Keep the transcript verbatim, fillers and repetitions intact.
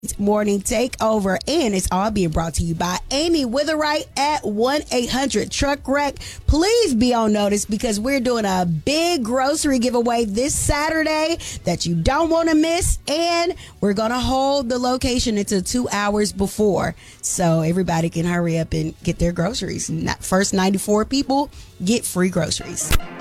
Morning Takeover, and it's all being brought to you by Amy Witherite at one eight hundred truck wreck. Please be on notice because we're doing a big grocery giveaway this Saturday that you don't want to miss, and we're going to hold the location until two hours before so everybody can hurry up and get their groceries. First ninety-four people get free groceries.